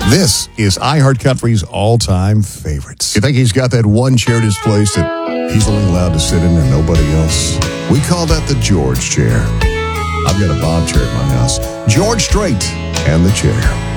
This is iHeartCountry's all-time favorites. You think he's got that one chair at his place that he's only allowed to sit in and nobody else? We call that the George chair. I've got a Bob chair at my house. George Strait and the chair.